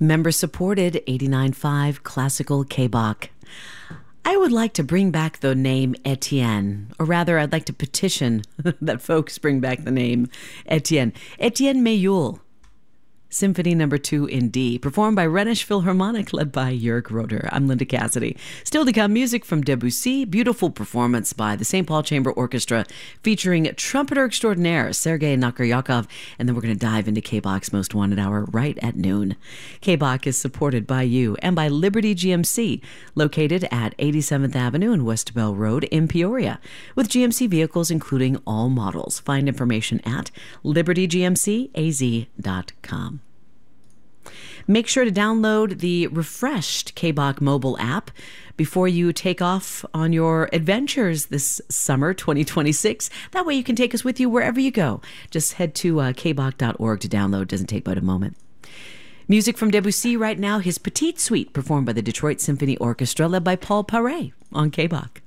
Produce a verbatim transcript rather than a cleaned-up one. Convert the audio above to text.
Member-supported eighty-nine point five Classical K-Bach. I would like to bring back the name Etienne, or rather, I'd like to petition that folks bring back the name Etienne. Etienne Mayul. Symphony Number Two in D, performed by Rhenish Philharmonic, led by Jörg Roeder. I'm Linda Cassidy. Still to come, music from Debussy, beautiful performance by the Saint Paul Chamber Orchestra, featuring trumpeter extraordinaire Sergei Nakrayakov, and then we're going to dive into K-Bach's Most Wanted Hour right at noon. K-Bach is supported by you and by Liberty G M C, located at eighty-seventh Avenue and West Bell Road in Peoria, with G M C vehicles including all models. Find information at liberty g m c a z dot com. Make sure to download the refreshed K-Bach mobile app before you take off on your adventures this summer twenty twenty-six. That way you can take us with you wherever you go. Just head to uh, k bach dot org to download. Doesn't take but a moment. Music from Debussy right now, his Petite Suite, performed by the Detroit Symphony Orchestra, led by Paul Paré on K-Bach.